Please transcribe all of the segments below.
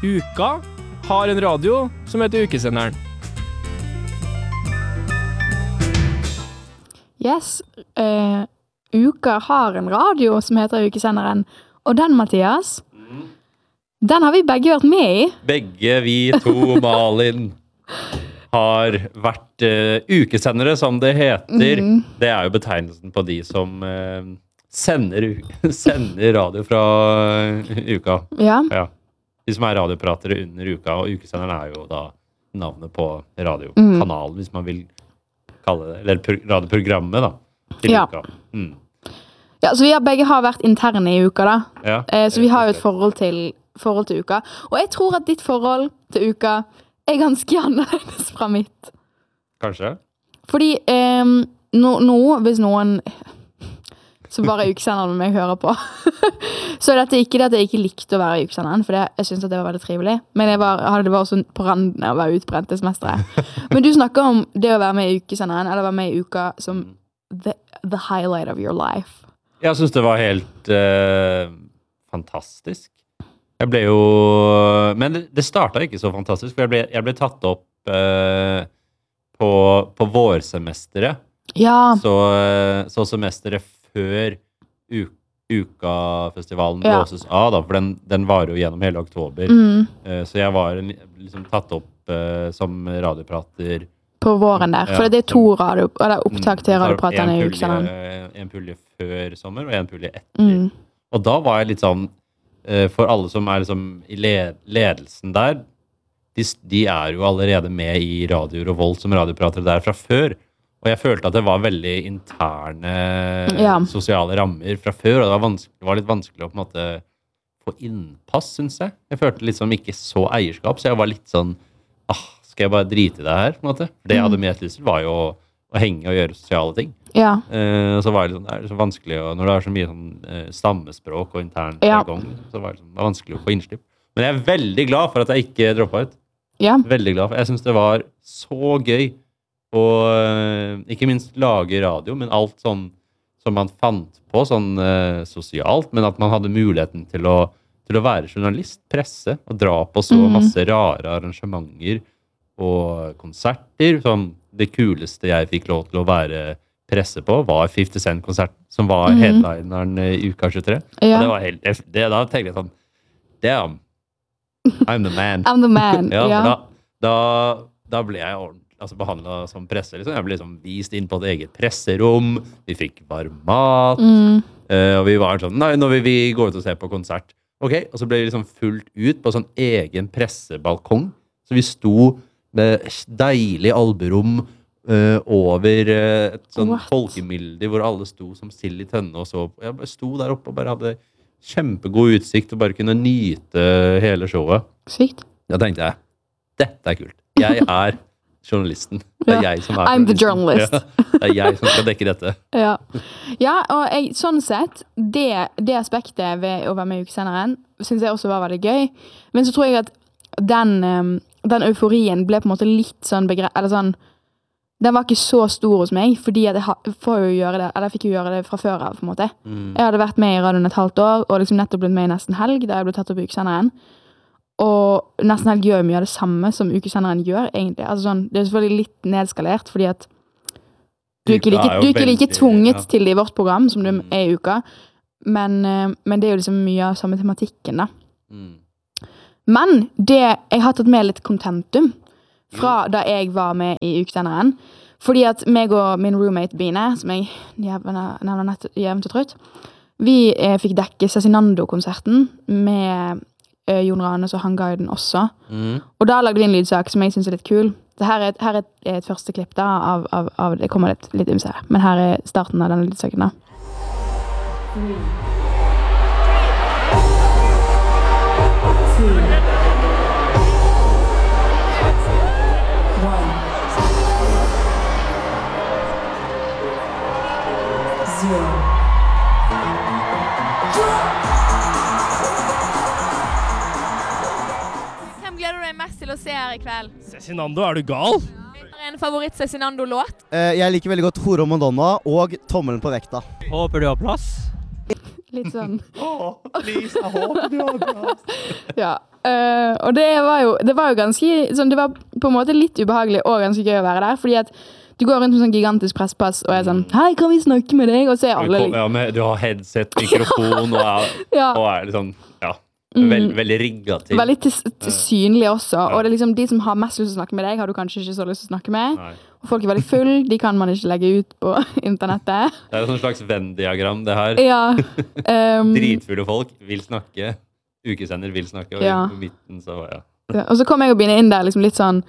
Uka har en radio som heter Ukesenderen. Yes, Uka har en radio som heter Ukesenderen. Og den, Mathias, den har vi begge vært med i. Begge vi to, Malin, har vært ukesendere, som det heter. Det er jo betegnelsen på de som sender radio fra uka. Ja. Ja. De som er radiopratere under uka, og ukesenderen er jo da navnet på radiokanalen, hvis man vil kalle det, eller radioprogrammet da, til uka. Ja, så vi har begge vært interne i uka da. Ja, så vi har jo et forhold til uka. Og jeg tror at ditt forhold til uka er ganske annerledes fra mitt. Kanskje? Fordi nå, hvis noen som bare er ukesenderen med meg hører på, så er dette ikke det at jeg ikke likte å være i ukesenderen, for jeg synes at det var veldig trivelig. Men jeg hadde det vært sånn på randen av å være utbrent det semesteret. Men du snakker om det å være med i ukesenderen, eller være med i uka som the highlight of your life. Jeg synes det var helt fantastisk. Jeg ble jo... Men det startet ikke så fantastisk, for jeg ble tatt opp på vårsemesteret. Ja. Så semesteret før Ukafestivalen blåses av, da, for den varer jo gjennom hele oktober. Så jeg var liksom tatt opp som radioprater på våren der, for det er to opptak til radiopraterne i ukesenderen. En pulje før sommer, og en pulje etter. Og da var jeg litt sånn, for alle som er liksom i ledelsen der, de er jo allerede med i Radio Revolt som radiopratere der fra før. Og jeg følte at det var veldig interne sosiale rammer fra før, og det var litt vanskelig å på en måte få innpass, synes jeg. Jeg følte liksom ikke så eierskap, så jeg var litt sånn, skal jeg bare drite i det her, på en måte? For det jeg hadde mest lyst til var jo å henge og gjøre sosiale ting. Ja. Så var det, det er så vanskelig, og når det er så mye sånn stammespråk og intern jargong, så var det vanskelig å få innslipp. Men jeg er veldig glad for at jeg ikke droppet ut. Ja. Veldig glad for. Jeg synes det var så gøy og ikke minst lage radio, men alt sånn som man fant på, sånn sosialt, men at man hadde muligheten til å være journalist, presse, og dra på så masse rare arrangementer og konserter. Sånn, det kuleste jeg fikk lov til å være presse på var 50 Cent-konsert, som var headlineren i uka 23. Ja. Og det var helt, da tenkte jeg sånn, damn, I'm the man. I'm the man, ja. Da ble jeg ordentlig behandlet som presse, liksom. Jeg ble liksom vist inn på et eget presserom, vi fikk varm mat, og vi var sånn, nei, nå vil vi gå ut og se på konsert. Ok, og så ble vi liksom fullt ut på sånn egen pressebalkong, så vi sto med deilig alberom over et sånn folkemilde, hvor alle sto som sild i tønne og så. Jeg bare sto der oppe og bare hadde kjempegod utsikt og bare kunne nyte hele showet. Sykt. Da tenkte jeg, dette er kult. Jeg er journalisten. Det er jeg som er I'm the journalist. Ja, det er jeg som skal dekke dette. Ja, og sånn sett, det aspektet ved å være med i ukesenderen, synes jeg også var veldig gøy. Men så tror jeg at den euforien ble på en måte litt sånn eller sånn, den var ikke så stor hos meg, fordi at jeg fikk jo gjøre det fra før av, på en måte. Jeg hadde vært med i radioen et halvt år, og liksom nettopp blitt med i Nesten Helg, da jeg ble tatt opp i ukesenderen. Og Nesten Helg gjør mye av det samme som ukesenderen gjør, egentlig. Altså sånn, det er selvfølgelig litt nedskalert, fordi at du er ikke like tvunget til det i vårt program, som du er i uka, men det er jo liksom mye av samme tematikken, da. Men jeg har tatt med litt kontentum fra da jeg var med i ukesenderen, fordi at meg og min roommate Bine, som jeg nevner jevnt og trutt, vi fikk dekke Cezinando-konserten med Jon Ranes og Han Guiden også. Og da lagde vi en lydsak som jeg synes er litt kul. Så her er et første klipp da, av det kommer litt ymse her. Men her er starten av denne lydsaken da. 3, 2, 1, 0. Gleder du deg mest til å se her i kveld? Cezinando, er du gal? Er en favoritt Cezinando-låt? Jeg liker veldig godt Hore og Madonna og Tommelen på vekta. Håper du har plass? Litt sånn. Please, jeg håper du har bra. Ja. Og det var jo ganske sånn, det var på en måte litt ubehagelig og ganske gøy å være der, fordi at du går rundt med sånn gigantisk presspass og er sånn, hei, kan vi snakke med deg? Og så er alle Du har headset, mikrofon og er litt sånn, veldig rigget til. Veldig synlig også, og det er liksom de som har mest lyst til å snakke med deg, har du kanskje ikke så lyst til å snakke med. Nei. Og folk er veldig full, de kan man ikke legge ut på internettet. Det er et slags Venn-diagram, det her. Ja. Dritfulle folk vil snakke, ukesender vil snakke, og på midten så, Ja, og så kom jeg og begynne inn der liksom litt sånn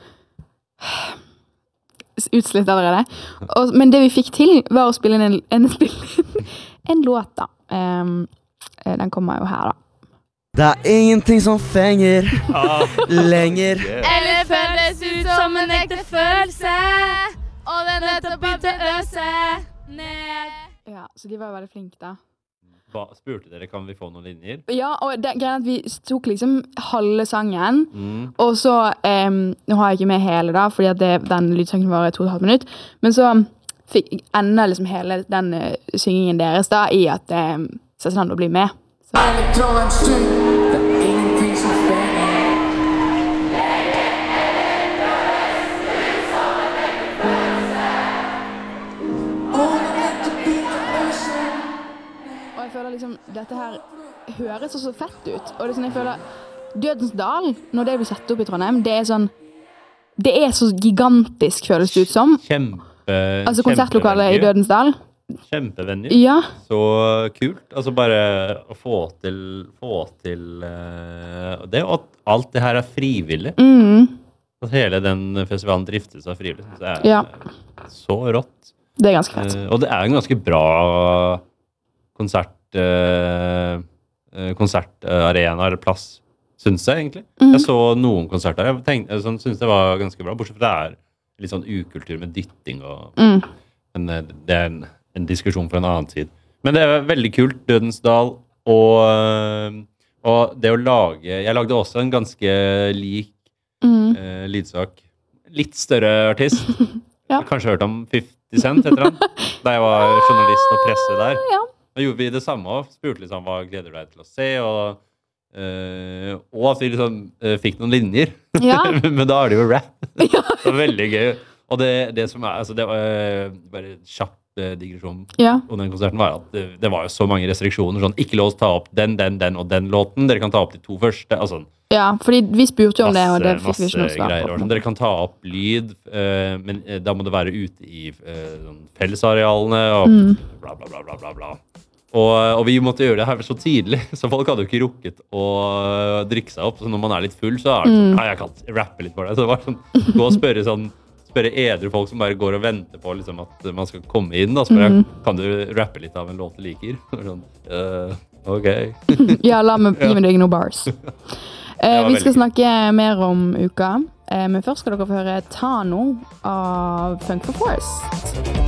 utslitt allerede. Men det vi fikk til var å spille en låt da. Den kommer jo her da. Det er ingenting som fenger lenger. Eller føles ut som en ekte følelse, og den nettopp begynte å øse ned. Ja, så de var jo veldig flinke da. Spurte dere, kan vi få noen linjer? Ja, og det greia at vi tok liksom halve sangen, og så, nå har jeg ikke med hele da, fordi at den lydsangen var 2,5 minutter, men så fikk enda liksom hele den syngingen deres da, i at Cezinando blir med. Og jeg føler liksom, dette her høres så fett ut. Og det er sånn, jeg føler, Dødens Dal, når det blir satt opp i Trondheim, det er så gigantisk, føles det ut som. Altså konsertlokalet i Dødens Dal. Kjempevenner. Ja. Så kult. Altså bare å få til det, og at alt det her er frivillig. At hele den festivalen driftes av frivillig. Så det er så rått. Det er ganske fett. Og det er en ganske bra konsertarena eller plass, synes jeg egentlig. Jeg så noen konserter, jeg synes det var ganske bra, bortsett fra det er litt sånn ukultur med dytting men det er en diskusjon fra en annen tid. Men det er veldig kult, Dødens Dal, og det å lage, jeg lagde også en ganske lik lydsak. Litt større artist. Jeg har kanskje hørt om 50 Cent etter han, da jeg var journalist og presse der. Da gjorde vi det samme og spurte liksom hva gleder du deg til å se, og at vi liksom fikk noen linjer. Men da er det jo rap. Det var veldig gøy. Og det som er, altså det var bare kjapp digresjon på den konserten var at det var jo så mange restriksjoner, sånn, ikke lov å ta opp den og den låten, dere kan ta opp de 2 første, altså. Ja, fordi vi spurte jo om det, og det fikk vi ikke noe svar på. Sånn, dere kan ta opp lyd, men da må det være ute i fellesarealene, og bla bla bla bla bla bla. Og vi måtte gjøre det her så tidlig, så folk hadde jo ikke rukket å drikke seg opp, så når man er litt full, så er det sånn, jeg kan rappe litt for deg, så det var sånn, gå og spørre edre folk som bare går og venter på liksom, at man skal komme inn, da, spørre, kan du rappe litt av en låt du liker? Sånn, ok. Ja, gi meg deg noen bars. Vi skal snakke mer om uka, men først skal dere få høre Tano av Funk for Forest.